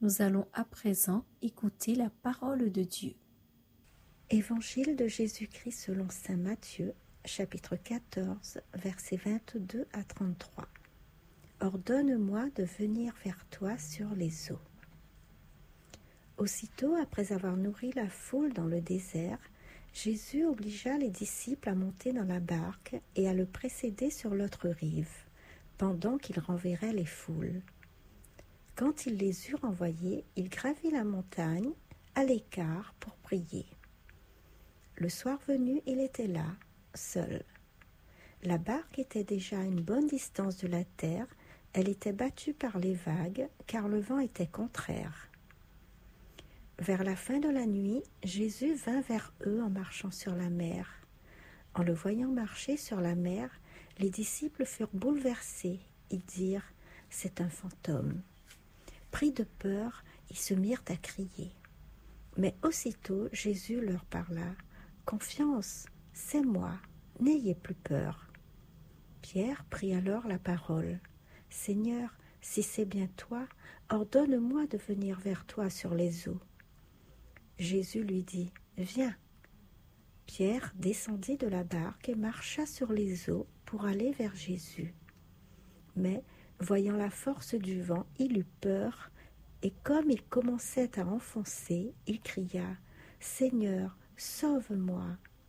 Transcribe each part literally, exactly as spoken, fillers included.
Nous allons à présent écouter la parole de Dieu. Évangile de Jésus-Christ selon saint Matthieu, chapitre quatorze, versets vingt-deux à trente-trois. Ordonne-moi de venir vers toi sur les eaux. Aussitôt, après avoir nourri la foule dans le désert, Jésus obligea les disciples à monter dans la barque et à le précéder sur l'autre rive, pendant qu'il renverrait les foules. Quand il les eut renvoyés, il gravit la montagne, à l'écart, pour prier. Le soir venu, il était là, seul. La barque était déjà à une bonne distance de la terre, elle était battue par les vagues, car le vent était contraire. Vers la fin de la nuit, Jésus vint vers eux en marchant sur la mer. En le voyant marcher sur la mer, les disciples furent bouleversés. Ils dirent « C'est un fantôme ». Pris de peur, ils se mirent à crier. Mais aussitôt Jésus leur parla. « Confiance, c'est moi, n'ayez plus peur. » Pierre prit alors la parole. « Seigneur, si c'est bien toi, ordonne-moi de venir vers toi sur les eaux. » Jésus lui dit « Viens. » Pierre descendit de la barque et marcha sur les eaux pour aller vers Jésus. Mais, voyant la force du vent, il eut peur, et comme il commençait à enfoncer, il cria « Seigneur, sauve-moi !»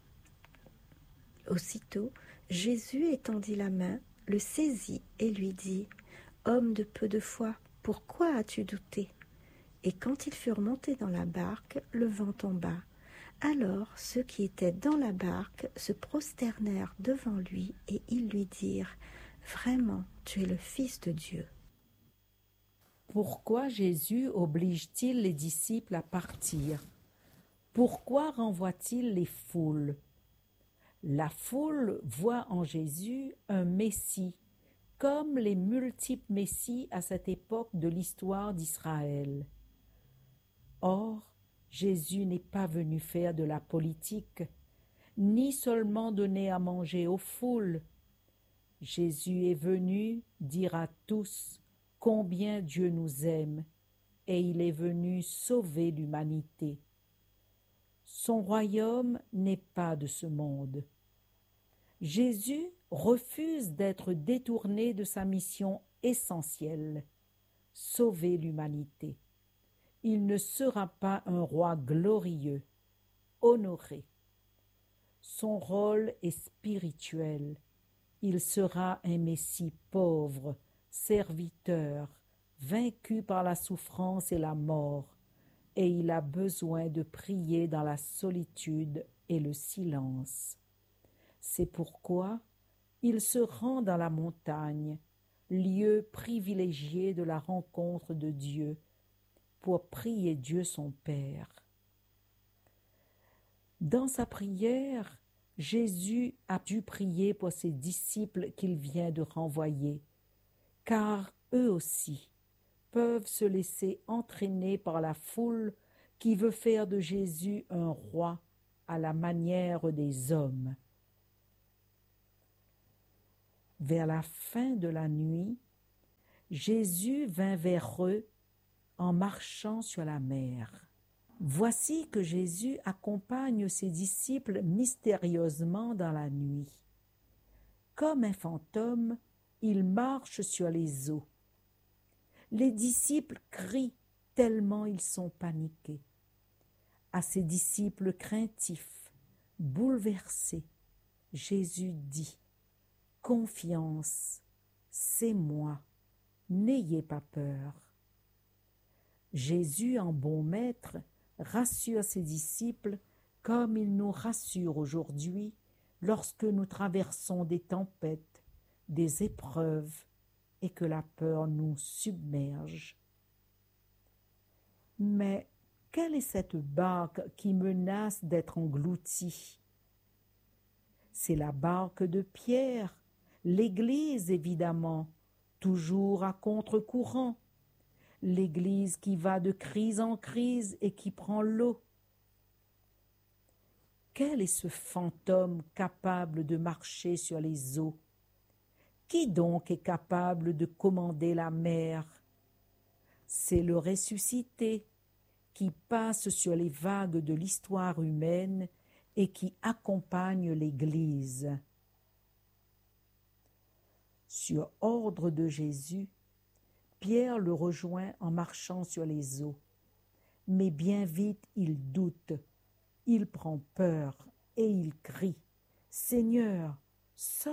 Aussitôt, Jésus étendit la main, le saisit et lui dit « Homme de peu de foi, pourquoi as-tu douté ?» Et quand ils furent montés dans la barque, le vent tomba. Alors ceux qui étaient dans la barque se prosternèrent devant lui et ils lui dirent « Vraiment, tu es le Fils de Dieu. » Pourquoi Jésus oblige-t-il les disciples à partir? Pourquoi renvoie-t-il les foules? La foule voit en Jésus un Messie, comme les multiples Messies à cette époque de l'histoire d'Israël. Or, Jésus n'est pas venu faire de la politique, ni seulement donner à manger aux foules. Jésus est venu dire à tous combien Dieu nous aime, et il est venu sauver l'humanité. Son royaume n'est pas de ce monde. Jésus refuse d'être détourné de sa mission essentielle, sauver l'humanité. Il ne sera pas un roi glorieux, honoré. Son rôle est spirituel. Il sera un Messie pauvre, serviteur, vaincu par la souffrance et la mort, et il a besoin de prier dans la solitude et le silence. C'est pourquoi il se rend dans la montagne, lieu privilégié de la rencontre de Dieu, pour prier Dieu son Père. Dans sa prière, Jésus a dû prier pour ses disciples qu'il vient de renvoyer, car eux aussi peuvent se laisser entraîner par la foule qui veut faire de Jésus un roi à la manière des hommes. Vers la fin de la nuit, Jésus vint vers eux en marchant sur la mer. Voici que Jésus accompagne ses disciples mystérieusement dans la nuit. Comme un fantôme, il marche sur les eaux. Les disciples crient tellement ils sont paniqués. À ses disciples craintifs, bouleversés, Jésus dit « Confiance, c'est moi, n'ayez pas peur. » Jésus, en bon maître, rassure ses disciples comme il nous rassure aujourd'hui lorsque nous traversons des tempêtes, des épreuves et que la peur nous submerge. Mais quelle est cette barque qui menace d'être engloutie? C'est la barque de Pierre, l'Église évidemment, toujours à contre-courant, l'Église qui va de crise en crise et qui prend l'eau. Quel est ce fantôme capable de marcher sur les eaux? Qui donc est capable de commander la mer? C'est le ressuscité qui passe sur les vagues de l'histoire humaine et qui accompagne l'Église. Sur ordre de Jésus, Pierre le rejoint en marchant sur les eaux. Mais bien vite il doute, il prend peur et il crie « Seigneur, sauve-moi !»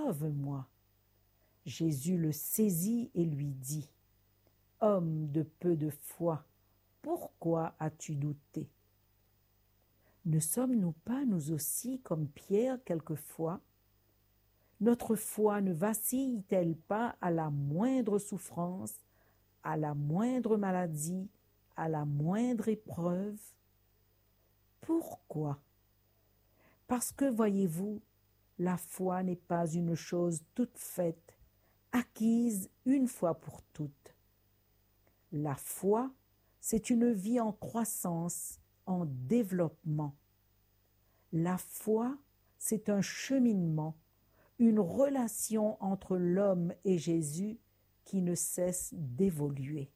Jésus le saisit et lui dit « Homme de peu de foi, pourquoi as-tu douté ?» Ne sommes-nous pas nous aussi comme Pierre quelquefois? Notre foi ne vacille-t-elle pas à la moindre souffrance, à la moindre maladie, à la moindre épreuve? Pourquoi? Parce que, voyez-vous, la foi n'est pas une chose toute faite, acquise une fois pour toutes. La foi, c'est une vie en croissance, en développement. La foi, c'est un cheminement, une relation entre l'homme et Jésus qui ne cesse d'évoluer.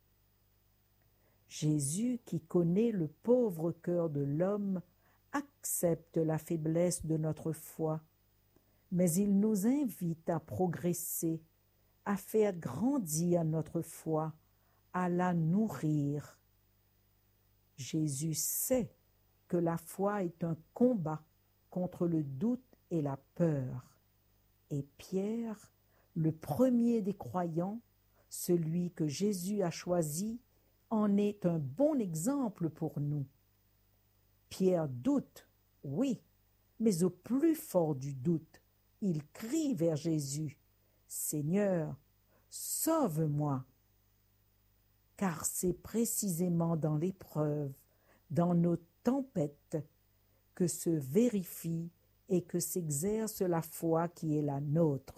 Jésus, qui connaît le pauvre cœur de l'homme, accepte la faiblesse de notre foi, mais il nous invite à progresser, à faire grandir notre foi, à la nourrir. Jésus sait que la foi est un combat contre le doute et la peur. Et Pierre, le premier des croyants, celui que Jésus a choisi, en est un bon exemple pour nous. Pierre doute, oui, mais au plus fort du doute, il crie vers Jésus « Seigneur, sauve-moi !» Car c'est précisément dans l'épreuve, dans nos tempêtes, que se vérifie et que s'exerce la foi qui est la nôtre.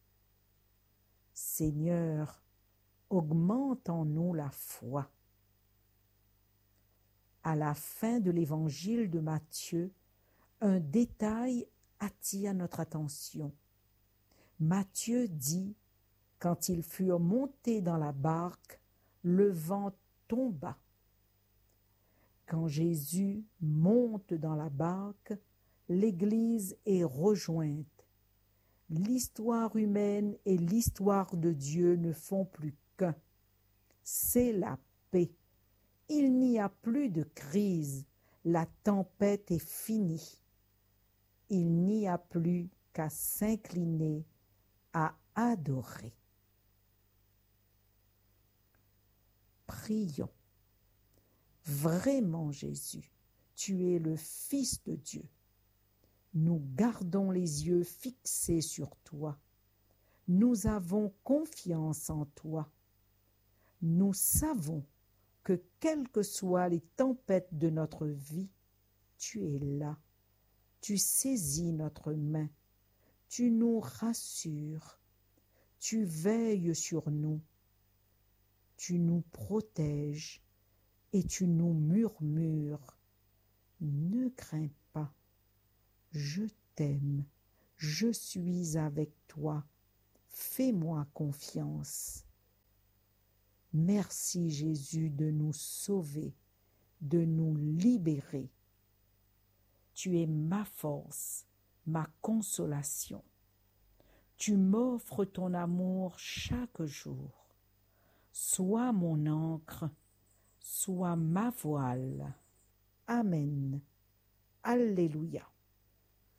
Seigneur, augmente en nous la foi. À la fin de l'évangile de Matthieu, un détail attire notre attention. Matthieu dit, quand ils furent montés dans la barque, le vent tomba. Quand Jésus monte dans la barque, l'Église est rejointe. L'histoire humaine et l'histoire de Dieu ne font plus qu'un. C'est la paix. Il n'y a plus de crise. La tempête est finie. Il n'y a plus qu'à s'incliner, à adorer. Prions. Vraiment, Jésus, tu es le Fils de Dieu. Nous gardons les yeux fixés sur toi. Nous avons confiance en toi. Nous savons que quelles que soient les tempêtes de notre vie, tu es là. Tu saisis notre main. Tu nous rassures. Tu veilles sur nous. Tu nous protèges et tu nous murmures. Ne crains pas. Je t'aime, je suis avec toi, fais-moi confiance. Merci Jésus de nous sauver, de nous libérer. Tu es ma force, ma consolation. Tu m'offres ton amour chaque jour. Sois mon ancre, sois ma voile. Amen. Alléluia.